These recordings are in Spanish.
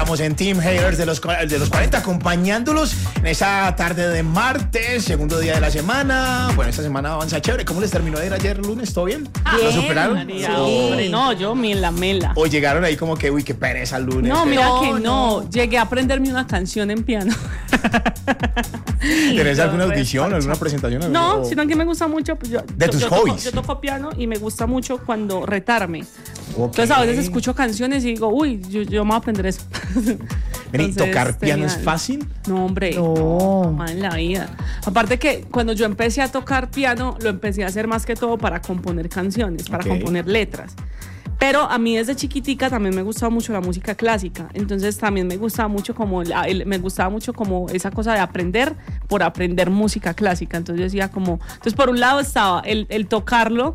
estamos en Team Haters de los 40, acompañándolos en esa tarde de martes, segundo día de la semana. Bueno, esta semana avanza chévere. ¿Cómo les terminó de ir ayer lunes? ¿Todo bien? ¿Lo superaron? María, hombre, no, yo la mela. O llegaron ahí como que, uy, qué pereza el lunes. No, mira que no. Llegué a aprenderme una canción en piano. ¿Tenés alguna audición, alguna presentación? No, sino que me gusta mucho. Pues ¿De tus hobbies? Yo toco piano y me gusta mucho cuando retarme. Okay. Entonces a veces escucho canciones y digo, uy, yo me voy a aprender eso. Entonces, ¿tocar piano es fácil? No, hombre, no, en la vida. Aparte que cuando yo empecé a tocar piano, lo empecé a hacer más que todo para componer canciones, para componer letras. Pero a mí desde chiquitica también me gustaba mucho la música clásica. Entonces también me gustaba mucho como esa cosa de aprender por aprender música clásica. Entonces yo decía como... Entonces por un lado estaba el tocarlo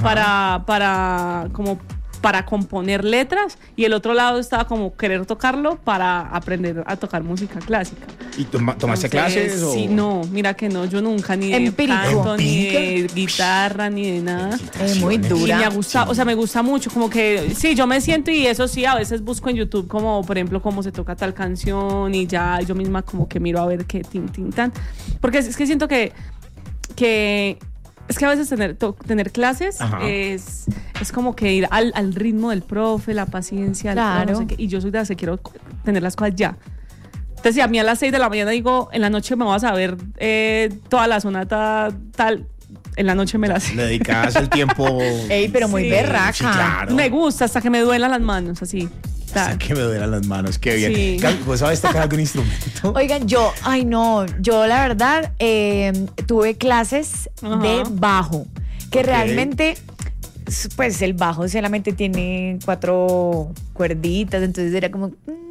para componer letras, y el otro lado estaba como querer tocarlo para aprender a tocar música clásica. ¿Y tomaste clases? Sí, no, mira que no, yo nunca ni de canto, ni de guitarra, ni de nada. Es muy dura. Y me gusta, o sea, me gusta mucho, como que sí, yo me siento, y eso sí, a veces busco en YouTube como, por ejemplo, cómo se toca tal canción, y ya yo misma como que miro a ver qué tin, tan. Porque es que siento que es que a veces tener clases es como que ir al ritmo del profe, la paciencia, claro. No sé qué, y yo soy de las que quiero tener las cosas ya. Entonces, si a mí a las 6 de la mañana digo, en la noche me vas a ver toda la sonata tal, en la noche me la sé. Le dedicas el tiempo. Ey, pero muy berraca. Sí, claro. Me gusta hasta que me duelan las manos, así. Hasta que me duelan las manos, qué bien. Sí. ¿Vos sabes tocar algún instrumento? Oigan, yo la verdad tuve clases de bajo, que realmente, pues el bajo solamente tiene 4 cuerditas, entonces era como...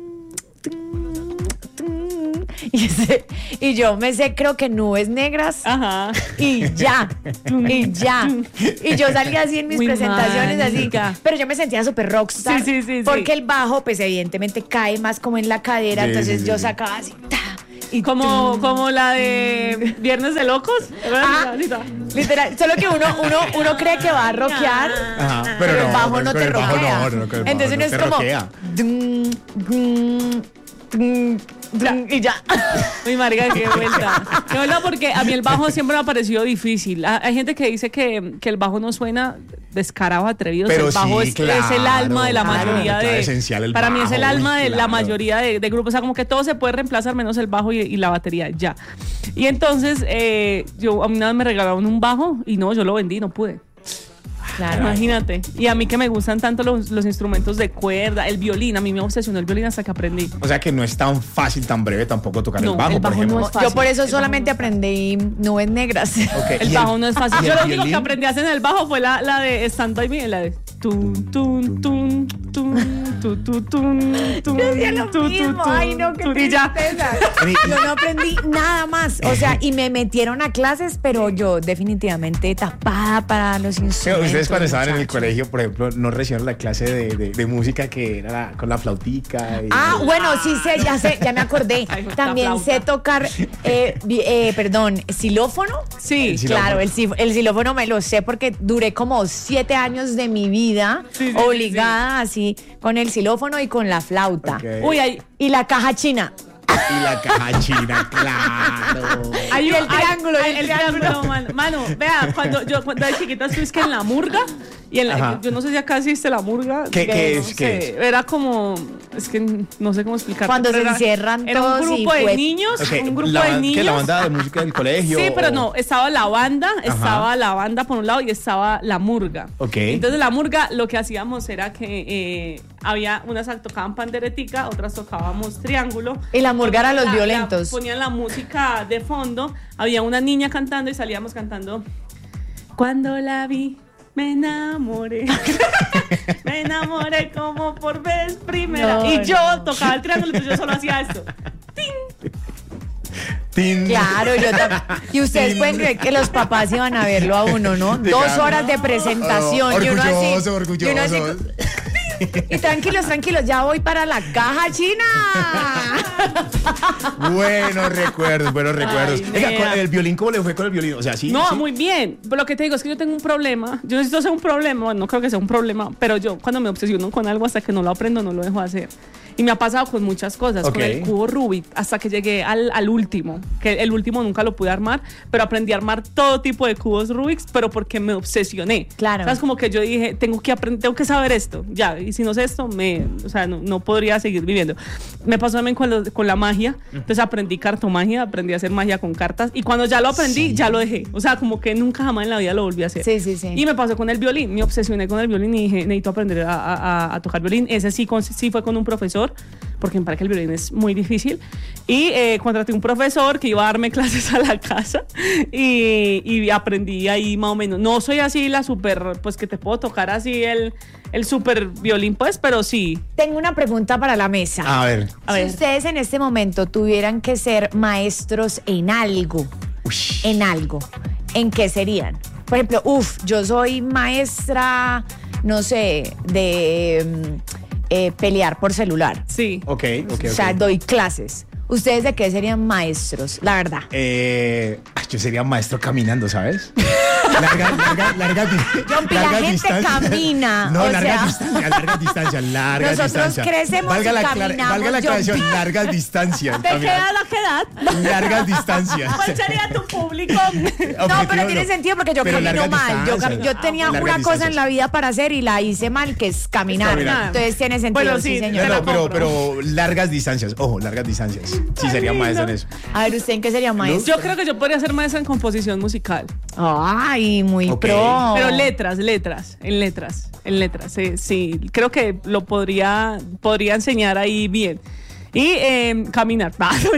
Y yo me sé, creo que Nubes Negras. Y ya. Y yo salía así en mis presentaciones mágica. Así. Pero yo me sentía súper rockstar. Sí. Porque el bajo, pues evidentemente cae más como en la cadera. Entonces yo sacaba así. Y como la de Viernes de Locos. Literal. Solo que uno cree que va a rockear. Pero el bajo no te rockea. Entonces uno es como... Y ya. Uy, marica, qué vuelta. Qué vuelta, porque a mí el bajo siempre me ha parecido difícil. Hay gente que dice que el bajo no suena descarado, atrevido. Pero el bajo sí, es el alma de la mayoría de... Esencial para bajo, mí es el alma de la claro. mayoría de grupos. O sea, como que todo se puede reemplazar menos el bajo y la batería, ya. Y entonces, a mí una vez me regalaron un bajo y no, yo lo vendí, no pude. Claro. Imagínate. Y a mí que me gustan tanto los instrumentos de cuerda, el violín, a mí me obsesionó el violín hasta que aprendí. O sea que no es tan fácil, tan breve tampoco tocar el bajo, el bajo por ejemplo. no es fácil. Yo por eso solamente aprendí Nubes Negras. Okay. El bajo no es fácil. Yo lo único violín? que aprendí a hacer en el bajo fue la de Stand By Me, la de tun, tun, tun, tun, tun, tun, tun, tun. Yo hacía lo mismo. Ay, no, qué tristeza. Yo no aprendí nada más. O sea, y me metieron a clases, pero yo definitivamente tapada para los instrumentos. Ustedes cuando estaban en el colegio, por ejemplo, no recibieron la clase de música que era con la flautica. Bueno, sí sé, ya me acordé. También sé tocar, xilófono. Sí, claro, el xilófono me lo sé porque duré como 7 años de mi vida obligada así con el xilófono y con la flauta. Okay. Uy, y la caja china. Y la caja china, claro. Hay el triángulo, el triángulo, mano. Vea, cuando de chiquita estuviste en la murga, y yo no sé si acá existe la murga. ¿Qué es? Era como, es que no sé cómo explicar. Cuando se encierran todos. Era un grupo de niños, un grupo de niños. ¿Qué, la banda de música del colegio? Sí, pero no, estaba la banda por un lado y estaba la murga. Okay. Entonces la murga, lo que hacíamos era que había unas que tocaban panderetica, otras tocábamos triángulo. Y la murga era los violentos. Ponían la música de fondo, había una niña cantando y salíamos cantando. Cuando la vi, me enamoré. Me enamoré como por vez primera. Y yo tocaba el triángulo, entonces yo solo hacía esto. ¡Tin! ¡Tin! Claro, yo también. Y ustedes pueden creer que los papás iban a verlo a uno, ¿no? 2 horas de presentación. Y uno así. Orgulloso. Y uno así. Y tranquilos, ya voy para la caja china. Buenos recuerdos. Oiga, ¿con el violín cómo le fue con el violín? O sea, sí. No, sí. muy bien. Pero lo que te digo es que yo tengo un problema. Yo necesito hacer un problema. Bueno, no creo que sea un problema, pero yo cuando me obsesiono con algo hasta que no lo aprendo, no lo dejo hacer. Y me ha pasado con muchas cosas, con el cubo Rubik, hasta que llegué al último, que el último nunca lo pude armar, pero aprendí a armar todo tipo de cubos Rubik, pero porque me obsesioné. Claro. O sea, es como que yo dije, tengo que saber esto, ya, y si no sé esto, no podría seguir viviendo. Me pasó también con la magia, entonces aprendí cartomagia, aprendí a hacer magia con cartas, y cuando ya lo aprendí, ya lo dejé. O sea, como que nunca jamás en la vida lo volví a hacer. Sí. Y me pasó con el violín, me obsesioné con el violín y dije, necesito aprender a tocar violín. Ese sí fue con un profesor, porque me parece que el violín es muy difícil. Y contraté un profesor que iba a darme clases a la casa y aprendí ahí más o menos. No soy así la super, pues que te puedo tocar así el super violín, pues, pero sí. Tengo una pregunta para la mesa. A ver. Si ustedes en este momento tuvieran que ser maestros en algo, ¿en qué serían? Por ejemplo, yo soy maestra, no sé, de pelear por celular. Sí. Ok. O sea, doy clases. ¿Ustedes de qué serían maestros, la verdad? Yo sería maestro caminando, ¿sabes? Larga John, la gente camina. No, o largas distancias. Nosotros crecemos valga y la caminamos. valga la aclaración, largas distancias. ¿Te queda la edad? Largas distancias. ¿Cuál sería tu público? No, pero tiene sentido porque yo camino mal. Yo tenía una cosa en la vida para hacer y la hice mal, que es caminar. Entonces tiene sentido, bueno, sí, señor. Pero largas distancias. Ojo, largas distancias. Sí, sería maestro en eso. A ver, ¿usted en qué sería maestro? Yo creo que yo podría ser maestra en composición musical. Ay, muy pro. Pero en letras. Sí, creo que lo podría enseñar ahí bien. Y caminar.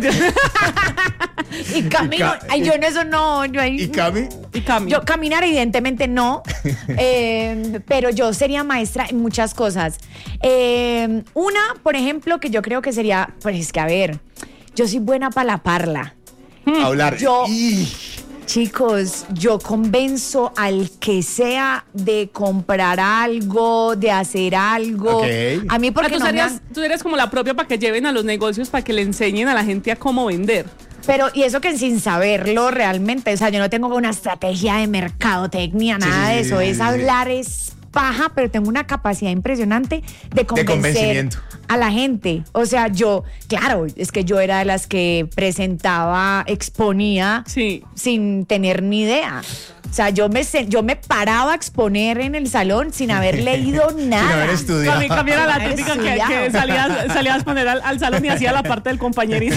Y camino. Ay, yo en eso no. ¿Y Cami? Yo caminar evidentemente no, pero yo sería maestra en muchas cosas. Una, por ejemplo, que yo creo que sería, pues es que a ver, yo soy buena para la parla. Hablar. Chicos, yo convenzo al que sea de comprar algo, de hacer algo. A mí porque tú eres como la propia para que lleven a los negocios, para que le enseñen a la gente a cómo vender. Pero, y eso que sin saberlo realmente, o sea, yo no tengo una estrategia de mercadotecnia, nada de eso. Es hablar, es paja, pero tengo una capacidad impresionante de convencer a la gente. O sea, claro, es que yo era de las que presentaba, exponía sin tener ni idea. O sea, yo me paraba a exponer en el salón sin haber leído nada. Sin haber estudiado. Camila era la típica que salía a exponer al salón y hacía la parte del compañerito.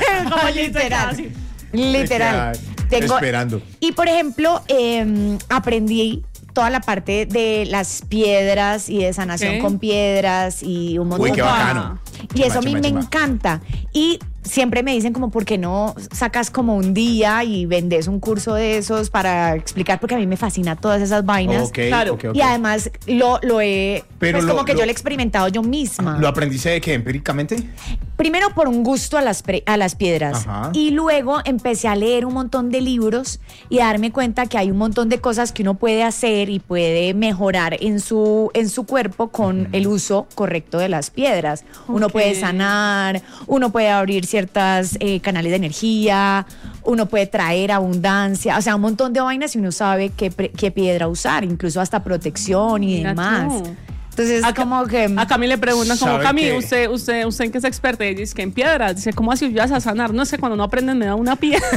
Literal. Esperando. Y por ejemplo, aprendí toda la parte de las piedras y de sanación con piedras y un montón de cosas. Qué bacano. Y eso a mí me encanta. Y siempre me dicen como, ¿por qué no sacas como un día y vendes un curso de esos para explicar? Porque a mí me fascina todas esas vainas. Claro. Y además lo he, pero pues como que yo lo he experimentado yo misma. ¿Lo aprendiste de qué? ¿Empíricamente? Primero por un gusto a las piedras. Ajá. Y luego empecé a leer un montón de libros y a darme cuenta que hay un montón de cosas que uno puede hacer y puede mejorar en su cuerpo con el uso correcto de las piedras. Uno puede sanar, uno puede abrir ciertas canales de energía, uno puede traer abundancia, o sea, un montón de vainas y uno sabe qué piedra usar, incluso hasta protección y demás. Entonces, como que... A Cami le preguntan, como, Cami, ¿usted en qué es experta? Y dice que en piedras. Dice, ¿cómo así ayudas a sanar? No sé, cuando no aprenden me da una piedra.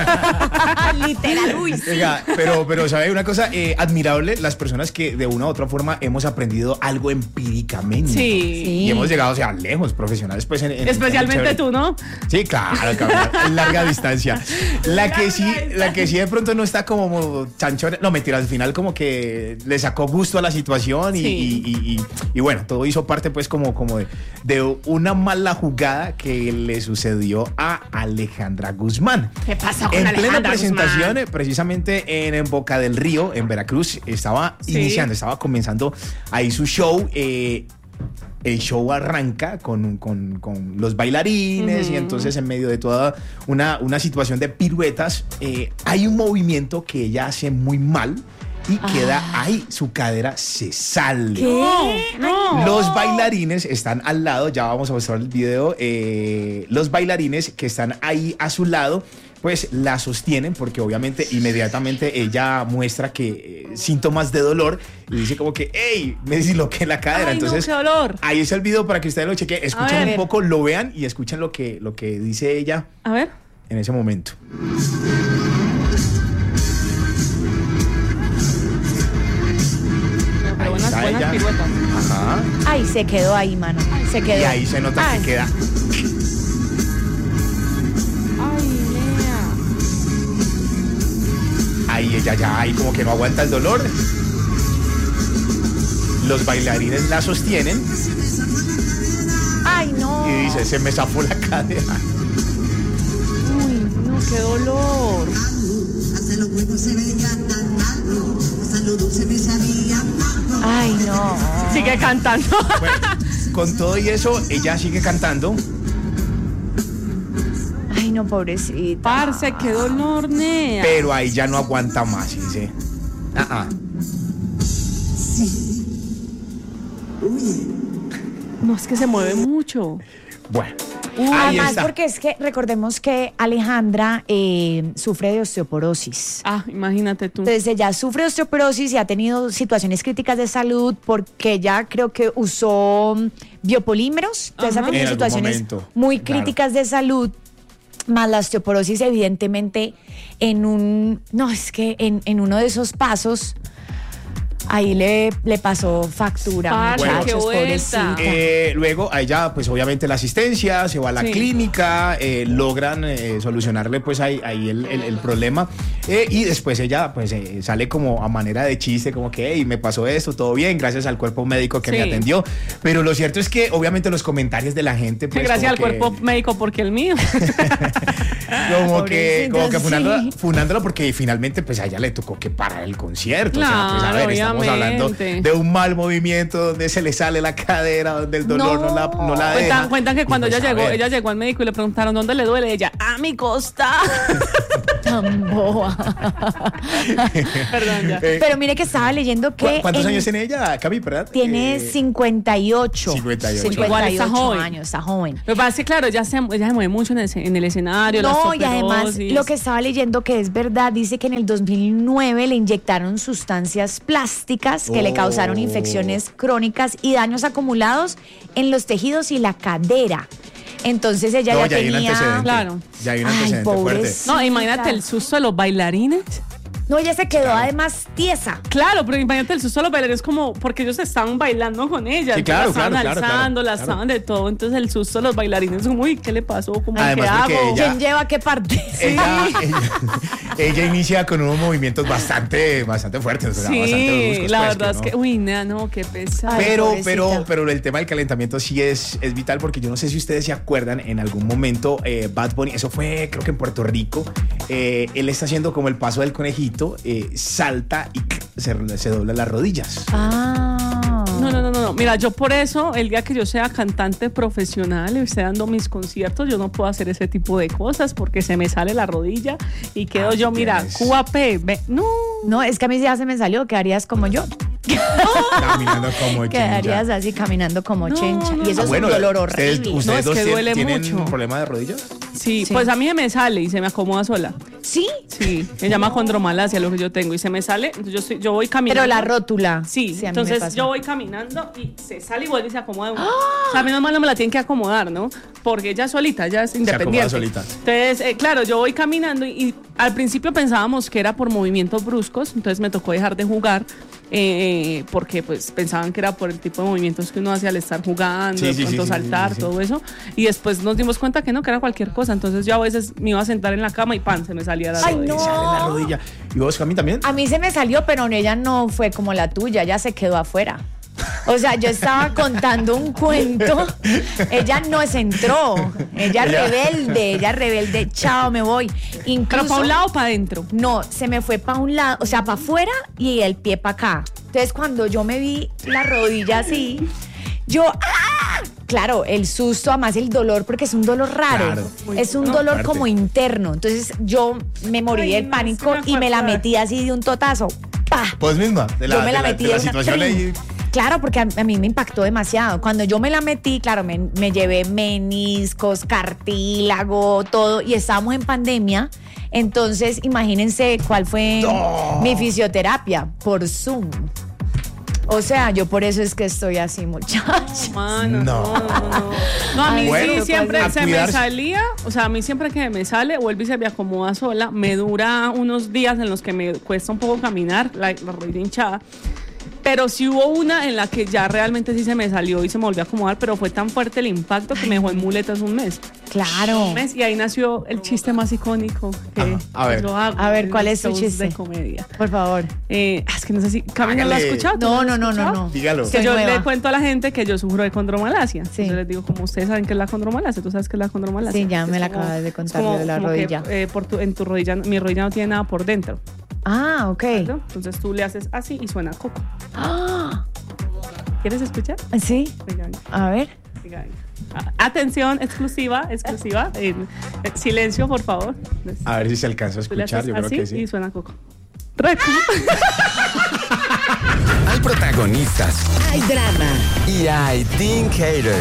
Literal, Oiga, pero ¿sabe una cosa? Admirable las personas que de una u otra forma hemos aprendido algo empíricamente. Sí. Y hemos llegado, o sea, lejos, profesionales, pues. Especialmente tú, ¿no? Sí, claro, en larga distancia. La que sí de pronto no está como chanchona. No, mentira, al final como que le sacó gusto a la situación y bueno, todo hizo parte pues como de una mala jugada que le sucedió a Alejandra Guzmán. ¿Qué pasó con Alejandra Guzmán? En plena presentación, Guzmán? Precisamente en Boca del Río, en Veracruz, estaba comenzando ahí su show. El show arranca con los bailarines y entonces en medio de toda una situación de piruetas hay un movimiento que ella hace muy mal y queda ahí, su cadera se sale. ¿Qué? No. Los bailarines están al lado, ya vamos a mostrar el video, los bailarines que están ahí a su lado pues la sostienen porque obviamente inmediatamente ella muestra que síntomas de dolor y dice como que, hey, me disloqué la cadera. Ay, entonces, no, qué dolor. ahí es el video para que ustedes lo chequen, escuchen un poco, lo vean y escuchen lo que dice ella. A ver. En ese momento. Pero buenas piruetas. Ajá. Ay, se quedó ahí, mano. Se quedó. Y ahí se nota que queda. Ay, Lea. Ahí ella ya ahí como que no aguanta el dolor. Los bailarines la sostienen. Ay, no. Y dice, se me zafó la cadera. Uy, no, qué dolor. Ay, no. Sigue cantando. Bueno, con todo y eso, ella sigue cantando. Ay, no, pobrecita. Parce, qué dolor, Nea. Pero ahí ya no aguanta más, dice. No, es que se mueve mucho. Bueno. Además, Ahí está. porque es que recordemos que Alejandra sufre de osteoporosis. Ah, imagínate tú. Entonces ella sufre de osteoporosis y ha tenido situaciones críticas de salud porque ella creo que usó biopolímeros. Entonces ha tenido En algún situaciones momento, muy claro. críticas de salud. Más la osteoporosis, evidentemente, en uno de esos pasos, ahí le pasó factura, Parce, muchachos, qué pobrecita. Luego a ella, pues obviamente la asistencia, se va a la clínica, logran solucionarle pues ahí el problema. Y después ella pues sale como a manera de chiste, como que, hey, me pasó esto, todo bien, gracias al cuerpo médico que me atendió. Pero lo cierto es que obviamente los comentarios de la gente, pues, gracias al cuerpo médico, porque el mío. como que funándola porque finalmente pues a ella le tocó que parar el concierto. Claro, o sea, pues a ver, estamos hablando de un mal movimiento donde se le sale la cadera, donde el dolor no la deja. Cuentan que cuando pues, ella llegó al médico y le preguntaron dónde le duele, ella, a mi costa. Tan boba. Perdón, ya. Pero mire que estaba leyendo que... ¿Cuántos años tiene ella, Cami, verdad? Tiene 58. 58. Igual está joven. años, está joven. Lo que pasa es que, claro, ella se mueve mucho en el escenario. No, y además lo que estaba leyendo que es verdad, dice que en el 2009 le inyectaron sustancias plásticas que le causaron infecciones crónicas y daños acumulados en los tejidos y la cadera. Entonces ella ya tenía... Claro. Ya hay un antecedente fuerte. No, imagínate el susto de los bailarines. No, ella se quedó además tiesa. Claro, pero imagínate el susto de los bailarines como porque ellos estaban bailando con ella. Sí, claro, la estaban alzando, claro. estaban de todo. Entonces el susto de los bailarines como, uy, ¿qué le pasó? ¿Cómo Además, qué hago? ¿Quién lleva qué parte? Ella inicia con unos movimientos bastante fuertes. O sea, bastante bruscos, la pues, verdad es que, uy, no, qué pesado. Pero el tema del calentamiento sí es vital porque yo no sé si ustedes se acuerdan, en algún momento Bad Bunny, eso fue creo que en Puerto Rico, él está haciendo como el paso del conejito, salta y se dobla las rodillas. No. Mira, yo por eso, el día que yo sea cantante profesional y esté dando mis conciertos, yo no puedo hacer ese tipo de cosas porque se me sale la rodilla y quedo yo, mira, QAP, No, es que a mí ya se me salió, quedarías como yo. Caminando como Quedarías chencha. así caminando como chencha. no. Y eso es un dolor horrible. ¿Ustedes No, es que dos duele tienen mucho. un problema de rodillas? Sí, pues a mí me sale y se me acomoda sola. ¿Sí? Sí, se llama condromalacia lo que yo tengo y se me sale, entonces yo voy caminando. Pero la rótula. Sí, a mí me entonces pasa. yo voy caminando y se sale y vuelve y se acomoda. O sea, menos mal no me la tienen que acomodar, ¿no? Porque ella solita, ya es independiente. Se acomoda solita. Entonces, claro, yo voy caminando y al principio pensábamos que era por movimientos bruscos, entonces me tocó dejar de jugar. Porque pues pensaban que era por el tipo de movimientos que uno hace al estar jugando, de pronto saltar, todo eso. Y después nos dimos cuenta que no, que era cualquier cosa. Entonces yo a veces me iba a sentar en la cama y pan, se me salía la rodilla. No. Sale la rodilla. ¿Y vos, Cami, también? A mí se me salió, pero ella no fue como la tuya, ella se quedó afuera. O sea, yo estaba contando un cuento, ella no se entró, ella rebelde, chao, me voy. Incluso, ¿Pero para un lado o para adentro? No, se me fue para un lado, o sea, para afuera y el pie para acá. Entonces, cuando yo me vi la rodilla así, yo, ¡ah! Claro, el susto, además el dolor, porque es un dolor raro. Claro. Es un dolor como interno. Entonces, yo me morí del pánico y me la metí así de un totazo. ¡Pah! Pues misma, de Yo me la metí de la de una situación ahí. Claro, porque a mí me impactó demasiado. Cuando yo me la metí, claro, me llevé meniscos, cartílago, todo, y estábamos en pandemia. Entonces, imagínense cuál fue mi fisioterapia por Zoom. O sea, yo por eso es que estoy así, muchachos. No, a mí sí siempre se me salía, o sea, a mí siempre que me sale, vuelve y se me acomoda sola, me dura unos días en los que me cuesta un poco caminar, la rodilla hinchada. Pero sí hubo una en la que ya realmente sí se me salió y se me volvió a acomodar, pero fue tan fuerte el impacto que me dejó en muletas un mes. Claro. Un mes, y ahí nació el chiste más icónico que yo hago. A ver, ¿cuál es tu chiste? De comedia. Por favor. Es que no sé si Camila lo ha escuchado. No. Dígalo. Que yo le cuento a la gente que yo sufro de condromalacia. Sí. Entonces les digo, como ustedes saben qué es la condromalacia, ¿tú sabes qué es la condromalacia? Sí, ya me la acabas de contar de la rodilla. Que, en tu rodilla, mi rodilla no tiene nada por dentro. Ah, ok. ¿Cierto? Entonces tú le haces así y suena coco. Ah. ¿Quieres escuchar? Sí. Venga. A ver. Venga. Atención, exclusiva. Silencio, por favor. A ver si se alcanza a escuchar, yo creo que sí. Y suena coco. Hay protagonistas. Hay drama. Y hay Team Hater.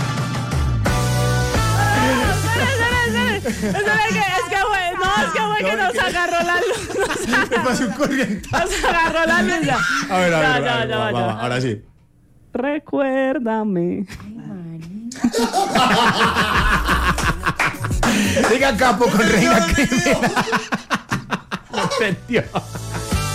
Es que nos agarró la luz. Me pasó un corrientazo. Nos agarró la luz ya. A ver, va, ahora sí. Recuérdame. Diga Capo con Reina Crimea. No entendió.